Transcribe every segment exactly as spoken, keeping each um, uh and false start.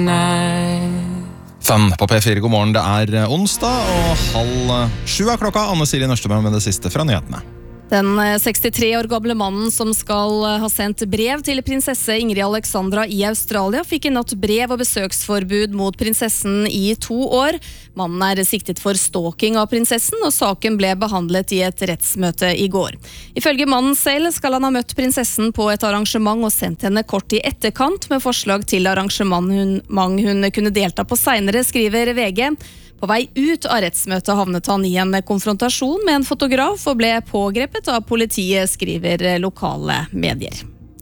Fem på P fire, god morgen. Det er onsdag, og halv sju er klokka. Anne Siri Nørstebø med det siste fra nyhetene. Den sekstitre år gamle mannen som skal ha sendt brev til prinsesse Ingrid Alexandra i Australia, fikk i natt brev og besøksforbud mot prinsessen i to år. Mannen er siktet for stalking av prinsessen, og saken ble behandlet i et rettsmøte i går. Ifølge mannen selv skal han ha møtt prinsessen på et arrangement og sendt henne kort i etterkant med forslag til arrangement hun, hun kunne delta på senere, skriver V G. På vei ut av rettsmøtet havnet han i en konfrontasjon med en fotograf og ble pågrepet av politiet, skriver lokale medier.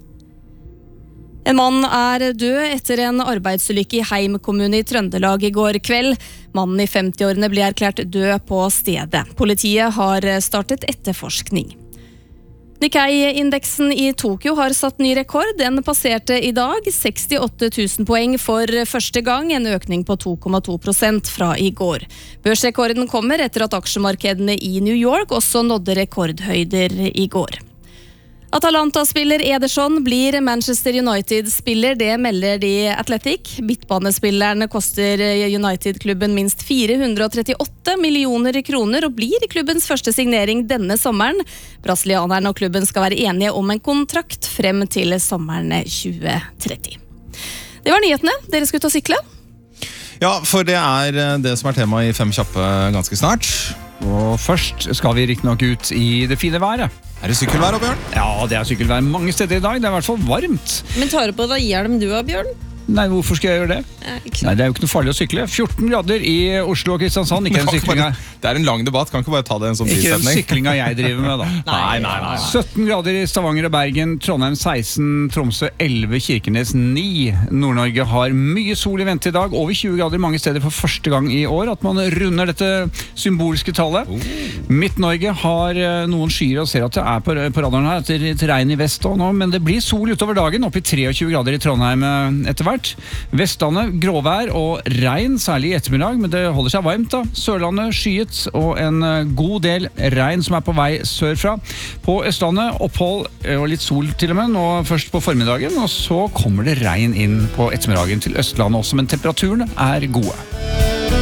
En mann er død etter en arbeidsulykke i Heim kommune i Trøndelag i går kveld. Mannen i femti-årene ble erklært død på stedet. Politiet har startet etterforskning. Nikkei-indeksen i Tokyo har satt ny rekord. Den passerte i dag sekstiåtte tusen poeng for første gang, en økning på to komma to prosent fra i går. Børsrekorden kommer etter at aksjemarkedene i New York også nådde rekordhøyder i går. Atalanta-spiller Ederson blir Manchester United-spiller, det melder de Athletic. Midtbanespilleren koster United-klubben minst fire hundre og trettiåtte millioner kroner og blir klubbens første signering denne sommeren. Brasilianeren og klubben skal være enige om en kontrakt frem til sommeren tjue tretti. Det var nyhetene. Dere skulle ta sykle? Ja, for det er det som er tema i Fem kjappe ganske snart. Og først skal vi riktig nok ut i det fine været. Er det sykkelvær, Bjørn? Ja, det er sykkelvær mange steder i dag. Det er i hvert fall varmt. Men tar du på deg hjelm du av, Bjørn? Nei, hvorfor skal jeg gjøre det? Eh, ikke Nei, det er jo ikke noe farlig å sykle. fjorten grader i Oslo og Kristiansand, ikke en sykling her. Det er en lang debatt, kan ikke bare ta det en sånn Ikke en bisetning. syklinga jeg driver med, da. Nei, nei, nei. sytten grader i Stavanger og Bergen, Trondheim seksten, Tromsø elleve, Kirkenes ni. Nord-Norge har mye sol i vente i dag, over tjue grader mange steder for første gang i år, at man runder dette symbolske tallet. Oh. Midt-Norge har noen skyer og ser at det er på, på radaren her, etter, etter regn i vest og nå, men det blir sol utover dagen, opp i treogtjue grader i Trondheim etter hvert. Vestlandet, gråvær og regn, særlig i ettermiddag, men det holder seg varmt da. Sørlandet, skyet og en god del regn som er på vei sørfra. På Østlandet, opphold og litt sol til og med, nå først på formiddagen, og så kommer det regn inn på ettermiddagen til Østlandet også, men temperaturen er gode.